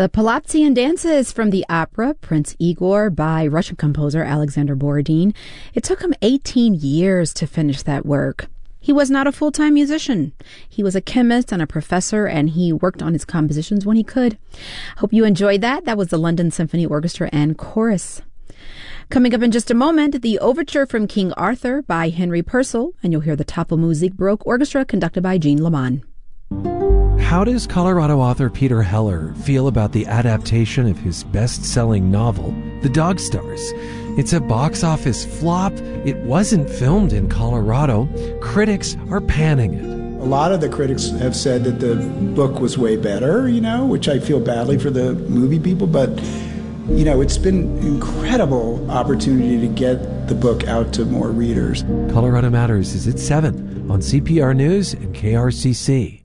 The Palazzian Dances from the opera Prince Igor by Russian composer Alexander Borodin. It took him 18 years to finish that work. He was not a full-time musician. He was a chemist and a professor, and he worked on his compositions when he could. Hope you enjoyed that. That was the London Symphony Orchestra and Chorus. Coming up in just a moment, the Overture from King Arthur by Henry Purcell, and you'll hear the Tafelmusik Baroque Orchestra conducted by Jean Leman. How does Colorado author Peter Heller feel about the adaptation of his best-selling novel, The Dog Stars? It's a box office flop. It wasn't filmed in Colorado. Critics are panning it. A lot of the critics have said that the book was way better, which I feel badly for the movie people, but, it's been an incredible opportunity to get the book out to more readers. Colorado Matters is at 7 on CPR News and KRCC.